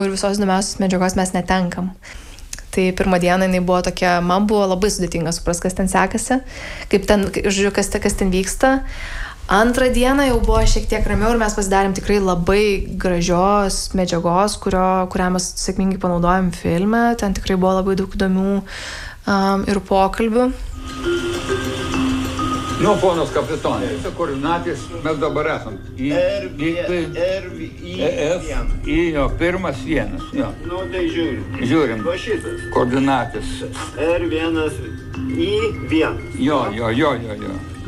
ir visos įdomiausios medžiagos mes netenkam. Tai pirmą dieną jinai buvo tokia, man buvo labai sudėtinga suprasti, kas ten sekasi, kaip ten, žiūrėjau, kas ten vyksta. Antrą dieną jau buvo šiek tiek ramiau ir mes pasidarėm tikrai labai gražios medžiagos, kurią mes sėkmingai panaudojom filme. Ten tikrai buvo labai daug įdomių ir pokalbių. Nu, ponas kapitonai, koordinatės mes dabar esam. Jo, pirmas vienas. Jo. Nu, tai žiūrim. Žiūrim. Va šitas. Koordinatės. R1, I1. Jo.